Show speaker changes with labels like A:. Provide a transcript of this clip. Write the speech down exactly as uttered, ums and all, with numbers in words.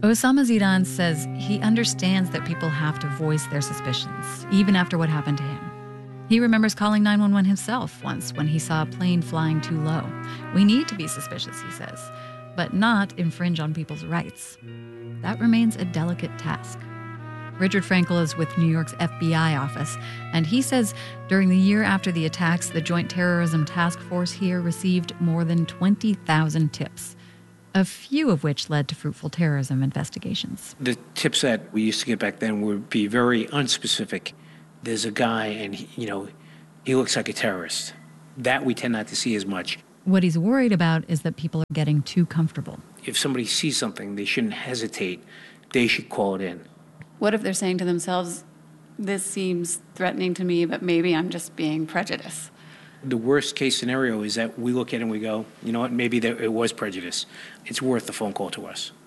A: Osama Zidan says he understands that people have to voice their suspicions, even after what happened to him. He remembers calling nine one one himself once when he saw a plane flying too low. We need to be suspicious, he says, but not infringe on people's rights. That remains a delicate task. Richard Frankel is with New York's F B I office, and he says during the year after the attacks, the Joint Terrorism Task Force here received more than twenty thousand tips, a few of which led to fruitful terrorism investigations.
B: The tips that we used to get back then would be very unspecific. There's a guy and, he, you know, he looks like a terrorist. That we tend not to see as much.
A: What he's worried about is that people are getting too comfortable.
B: If somebody sees something, they shouldn't hesitate. They should call it in.
C: What if they're saying to themselves, this seems threatening to me, but maybe I'm just being prejudiced?
B: The worst case scenario is that we look at it and we go, you know what, maybe there, it was prejudice. It's worth the phone call to us.